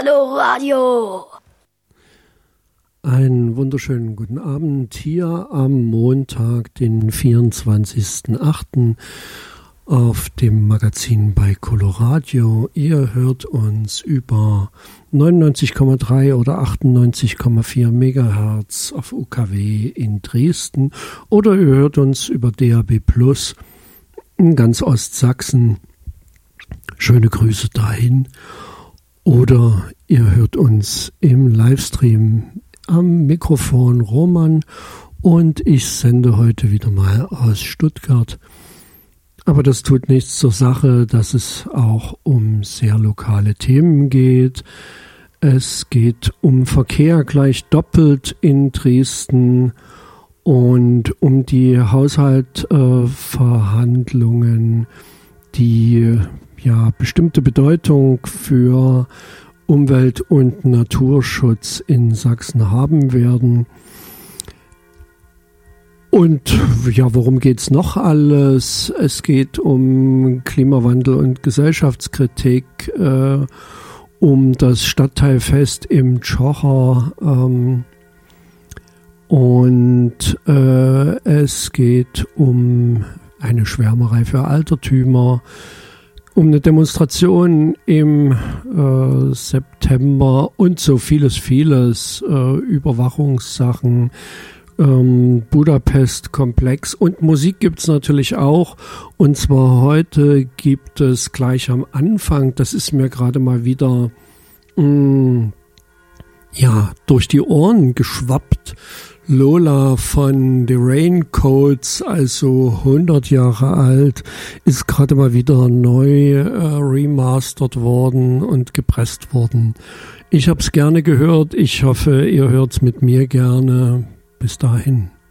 Coloradio. Einen wunderschönen guten Abend hier am Montag, den 24.08. auf dem Magazin bei Coloradio. Ihr hört uns über 99,3 oder 98,4 Megahertz auf UKW in Dresden oder ihr hört uns über DAB Plus in ganz Ostsachsen. Schöne Grüße dahin. Oder ihr hört uns im Livestream am Mikrofon Roman und ich sende heute wieder mal aus Stuttgart. Aber das tut nichts zur Sache, dass es auch um sehr lokale Themen geht. Es geht um Verkehr gleich doppelt in Dresden und um die Haushaltsverhandlungen, die ja bestimmte Bedeutung für Umwelt- und Naturschutz in Sachsen haben werden. Und ja, worum geht's noch alles? Es geht um Klimawandel und Gesellschaftskritik, um das Stadtteilfest im Tschocher und es geht um eine Schwärmerei für Altertümer, um eine Demonstration im September und so vieles, Überwachungssachen, Budapest-Komplex und Musik gibt's natürlich auch. Und zwar heute gibt es gleich am Anfang, das ist mir gerade mal wieder durch die Ohren geschwappt, Lola von The Raincoats, also 100 Jahre alt, ist gerade mal wieder neu remastert worden und gepresst worden. Ich habe es gerne gehört, ich hoffe, ihr hört es mit mir gerne. Bis dahin.